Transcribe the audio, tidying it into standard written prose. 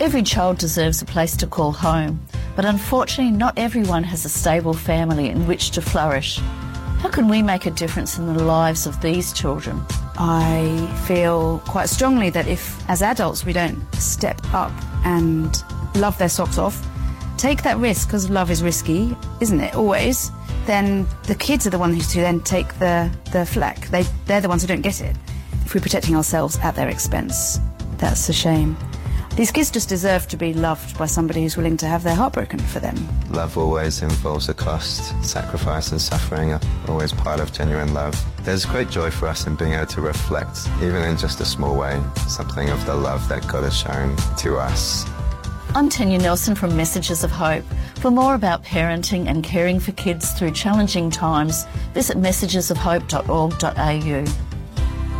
Every child deserves a place to call home, but unfortunately not everyone has a stable family in which to flourish. How can we make a difference in the lives of these children? I feel quite strongly that if, as adults, we don't step up and love their socks off, take that risk, because love is risky, isn't it, always, then the kids are the ones who then take the flack. They're the ones who don't get it. If we're protecting ourselves at their expense, that's a shame. These kids just deserve to be loved by somebody who's willing to have their heart broken for them. Love always involves a cost. Sacrifice and suffering are always part of genuine love. There's great joy for us in being able to reflect, even in just a small way, something of the love that God has shown to us. I'm Tanya Nelson from Messages of Hope. For more about parenting and caring for kids through challenging times, visit messagesofhope.org.au.